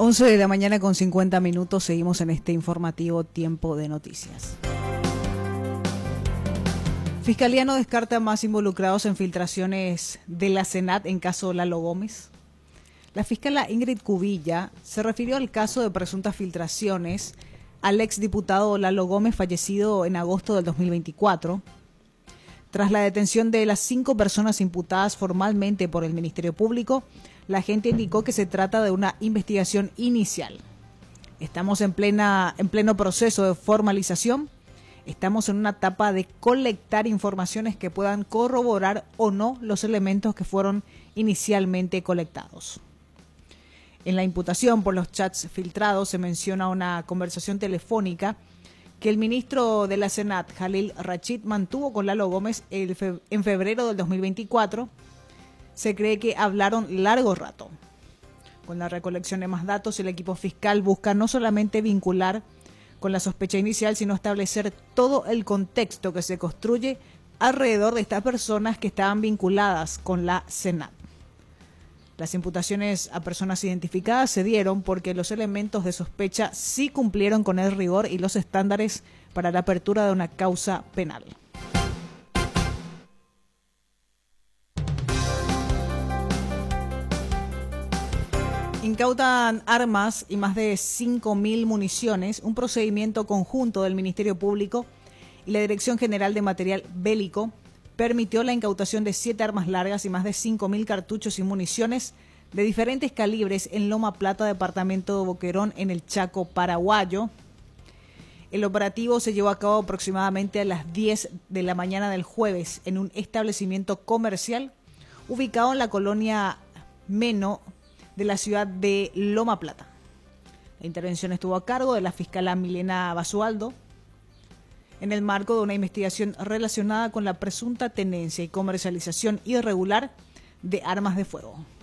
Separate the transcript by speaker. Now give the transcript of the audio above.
Speaker 1: 11 de la mañana con 50 minutos, seguimos en este informativo Tiempo de Noticias. Fiscalía no descarta más involucrados en filtraciones de la Senat en caso Lalo Gómez. La fiscala Ingrid Cubilla se refirió al caso de presuntas filtraciones al exdiputado Lalo Gómez, fallecido en agosto del 2024. Tras la detención de las 5 personas imputadas formalmente por el Ministerio Público, la agente indicó que se trata de una investigación inicial. Estamos en pleno proceso de formalización. Estamos en una etapa de colectar informaciones que puedan corroborar o no los elementos que fueron inicialmente colectados. En la imputación por los chats filtrados se menciona una conversación telefónica que el ministro de la Senat, Jalil Rachid, mantuvo con Lalo Gómez en febrero del 2024. Se cree que hablaron largo rato. Con la recolección de más datos, el equipo fiscal busca no solamente vincular con la sospecha inicial, sino establecer todo el contexto que se construye alrededor de estas personas que estaban vinculadas con la Senat. Las imputaciones a personas identificadas se dieron porque los elementos de sospecha sí cumplieron con el rigor y los estándares para la apertura de una causa penal. Incautan armas y más de 5.000 municiones, un procedimiento conjunto del Ministerio Público y la Dirección General de Material Bélico permitió la incautación de 7 armas largas y más de 5.000 cartuchos y municiones de diferentes calibres en Loma Plata, departamento de Boquerón, en el Chaco paraguayo. El operativo se llevó a cabo aproximadamente a las 10 de la mañana del jueves en un establecimiento comercial ubicado en la colonia Meno de la ciudad de Loma Plata. La intervención estuvo a cargo de la fiscala Milena Basualdo en el marco de una investigación relacionada con la presunta tenencia y comercialización irregular de armas de fuego.